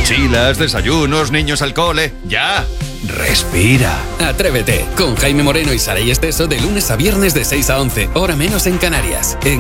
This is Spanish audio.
Mochilas, desayunos, niños al cole. ¡Ya! Respira. Atrévete con Jaime Moreno y Saray Esteso de lunes a viernes de 6 a 11, hora menos en Canarias. En